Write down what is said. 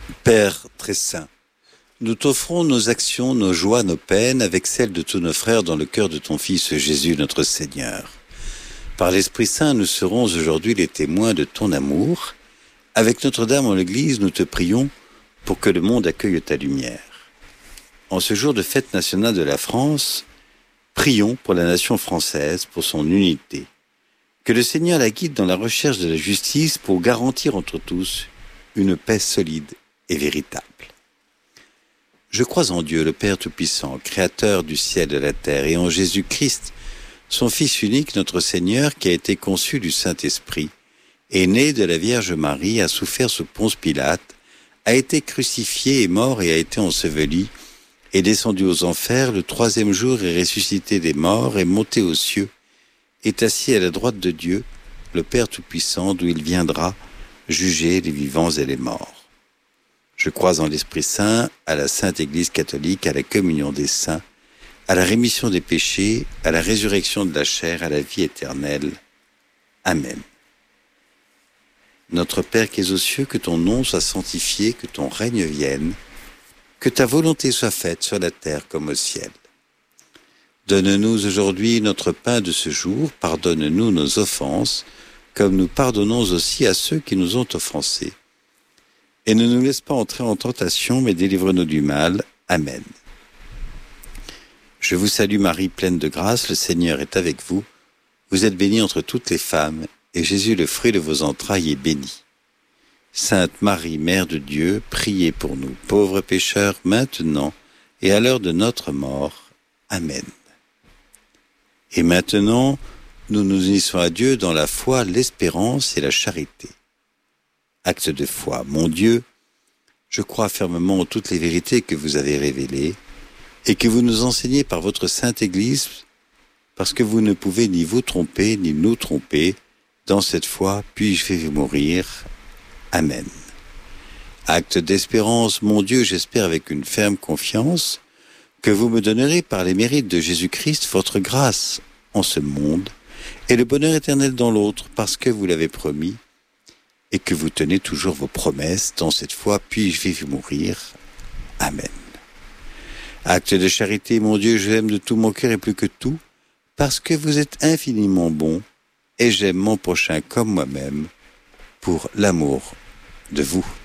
Père très saint, nous t'offrons nos actions, nos joies, nos peines, avec celles de tous nos frères dans le cœur de ton Fils Jésus notre Seigneur. Par l'Esprit Saint, nous serons aujourd'hui les témoins de ton amour. Avec Notre-Dame en l'Église, nous te prions pour que le monde accueille ta lumière. En ce jour de fête nationale de la France, prions pour la nation française, pour son unité. Que le Seigneur la guide dans la recherche de la justice pour garantir entre tous une paix solide et véritable. Je crois en Dieu, le Père Tout-Puissant, Créateur du ciel et de la terre, et en Jésus-Christ, son Fils unique, notre Seigneur, qui a été conçu du Saint-Esprit, est né de la Vierge Marie, a souffert sous Ponce Pilate, a été crucifié, est mort et a été enseveli, est descendu aux enfers, le troisième jour est ressuscité des morts, est monté aux cieux, est assis à la droite de Dieu, le Père Tout-Puissant, d'où il viendra juger les vivants et les morts. Je crois en l'Esprit Saint, à la Sainte Église catholique, à la communion des saints, à la rémission des péchés, à la résurrection de la chair, à la vie éternelle. Amen. Notre Père qui es aux cieux, que ton nom soit sanctifié, que ton règne vienne, que ta volonté soit faite sur la terre comme au ciel. Donne-nous aujourd'hui notre pain de ce jour, pardonne-nous nos offenses, comme nous pardonnons aussi à ceux qui nous ont offensés. Et ne nous laisse pas entrer en tentation, mais délivre-nous du mal. Amen. Je vous salue Marie, pleine de grâce, le Seigneur est avec vous. Vous êtes bénie entre toutes les femmes, et Jésus, le fruit de vos entrailles, est béni. Sainte Marie, Mère de Dieu, priez pour nous, pauvres pécheurs, maintenant et à l'heure de notre mort. Amen. Et maintenant, nous nous unissons à Dieu dans la foi, l'espérance et la charité. Acte de foi. Mon Dieu, je crois fermement en toutes les vérités que vous avez révélées et que vous nous enseignez par votre Sainte Église, parce que vous ne pouvez ni vous tromper, ni nous tromper. Dans cette foi, puis-je vais mourir. Amen. Acte d'espérance, mon Dieu, j'espère avec une ferme confiance que vous me donnerez par les mérites de Jésus-Christ votre grâce en ce monde et le bonheur éternel dans l'autre, parce que vous l'avez promis et que vous tenez toujours vos promesses. Dans cette foi, puis-je vivre mourir. Amen. Acte de charité, mon Dieu, je l'aime de tout mon cœur et plus que tout, parce que vous êtes infiniment bon, et j'aime mon prochain comme moi-même, pour l'amour de vous.